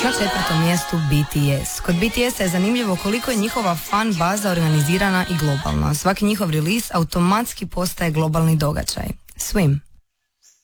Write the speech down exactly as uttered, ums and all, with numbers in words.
Na četvrtom mjestu B T S. Kod B T S-a je zanimljivo koliko je njihova fan baza organizirana i globalna. Svaki njihov release automatski postaje globalni događaj. Swim.